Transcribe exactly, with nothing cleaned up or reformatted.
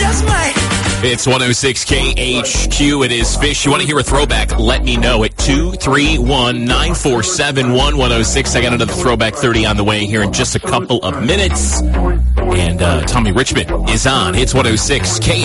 just might. It's one oh six K H Q. It is Fish. You want to hear a throwback? Let me know at two three one, nine four seven, one one oh six. I got another Throwback thirty on the way here in just a couple of minutes. And uh, Tommy Richmond is on. It's one oh six K